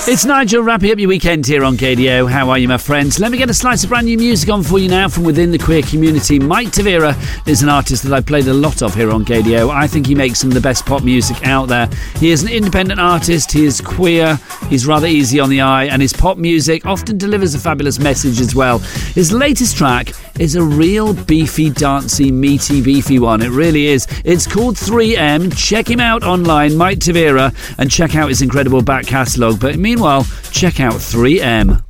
It's Nigel wrapping up your weekend here on KDO. How are you, my friends? Let me get a slice of brand new music on for you now from within the queer community. Mike Tavira is an artist that I've played a lot of here on KDO. I think he makes some of the best pop music out there. He is an independent artist, he is queer, he's rather easy on the eye, and his pop music often delivers a fabulous message as well. His latest track is a real beefy, dancey, meaty, beefy one. It really is. It's called 3M. Check him out online, Mike Tavira, and check out his incredible back catalogue. But meanwhile, check out 3M.